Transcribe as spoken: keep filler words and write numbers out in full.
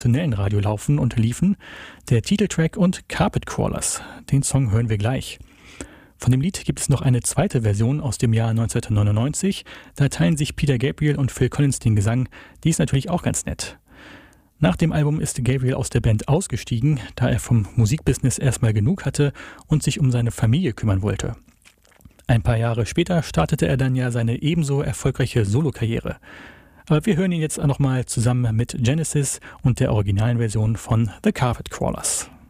traditionellen Radio laufen und liefen, der Titeltrack und Carpet Crawlers. Den Song hören wir gleich. Von dem Lied gibt es noch eine zweite Version aus dem Jahr neunzehnhundertneunundneunzig. Da teilen sich Peter Gabriel und Phil Collins den Gesang. Die ist natürlich auch ganz nett. Nach dem Album ist Gabriel aus der Band ausgestiegen, da er vom Musikbusiness erstmal genug hatte und sich um seine Familie kümmern wollte. Ein paar Jahre später startete er dann ja seine ebenso erfolgreiche Solokarriere. Aber wir hören ihn jetzt nochmal zusammen mit Genesis und der originalen Version von The Carpet Crawlers.